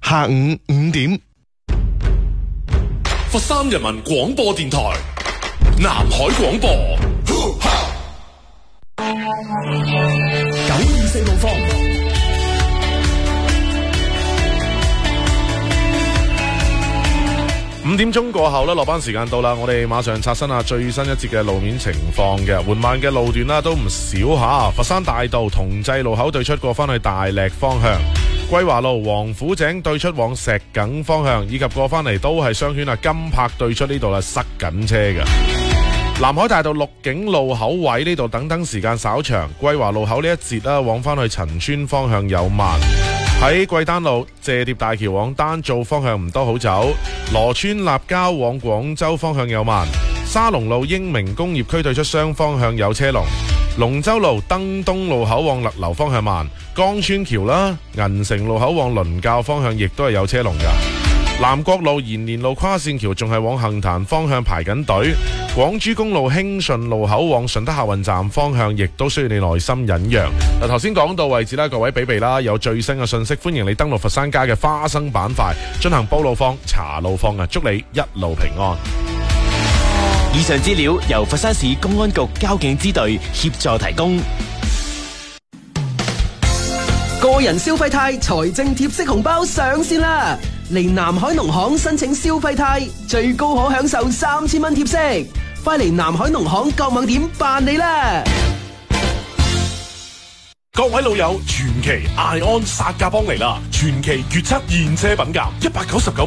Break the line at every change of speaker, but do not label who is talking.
下午5點。
佛山人民廣播電台南海廣播924路方。
5點鐘過後啦，落班時間到啦，我哋馬上刷新下最新一節嘅路面情況嘅。緩慢嘅路段啦都唔少吓，佛山大道同濟路口對出過返去大瀝方向，桂華路王府井對出往石碣方向，以及過返嚟都係雙圈啊，金柏對出呢度啦塞緊車嘅。南海大道鹿景路口位呢度等時間稍長，桂華路口呢一節啦往返去陳村方向有慢。喺桂丹路謝疊大橋往丹灶方向唔多好走，羅村立交往廣州方向有慢，沙龍路英明工業區對出雙方向有車龍，龍舟路登東路口往勒流方向慢，江村橋啦銀城路口往倫教方向亦都係有車龍噶。南國路延年路跨線橋仲係往杏壇方向排緊隊，廣珠公路興順路口往順德客運站方向亦都需要你耐心忍讓。嗱，頭先講到位置啦，各位比比啦，有最新嘅信息，歡迎你登錄佛山街嘅花生板塊進行煲路況、查路況啊！祝你一路平安。
以上資料由佛山市公安局交警支隊協助提供。
個人消費貸財政貼息紅包上線啦！嚟南海農行申請消費貸，最高可享受3000蚊貼息，快嚟南海農行各網點辦理啦！
各位老友，傳祺艾安殺價幫嚟啦！傳祺粵7現車品鑑199